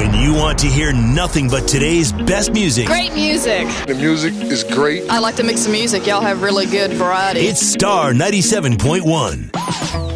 When you want to hear nothing but today's best music, Great music. The music is great. I like to mix the music. Y'all have really good variety. it's Star 97.1.